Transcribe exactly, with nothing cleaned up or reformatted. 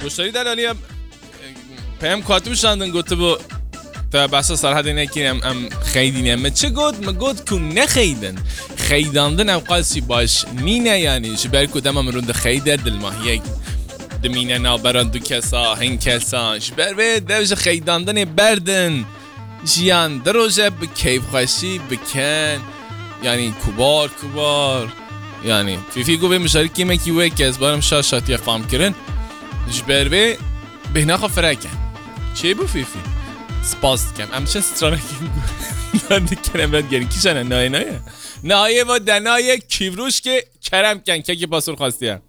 مشتری دلالی پیم کاتب شاندن گفته bu تا بحث سرحد نکیم ام خیدینیم چه گفت مگفت که نخیدن خیداندن ام قاسی باش نینه یعنی شبر کدام ام روند خیده دل ماهیک دمینه نابران دو کسا هن کسا شبر به دوش خیداندن بردن جیان دروجه به کیف خوشی بکن یعنی کبار کبار یعنی فیفی گو به مشارکی مکی وی که از بارم شا شاتی فام کرن جبر به بهنا خو فرکن چه بو فیفی سپاس کم امچه سترانه کم گو نرده کرم باید گرین کیشانه نایه نایه نایه و دنایه کیوروش که کرم کن که که پاسور خواستی هم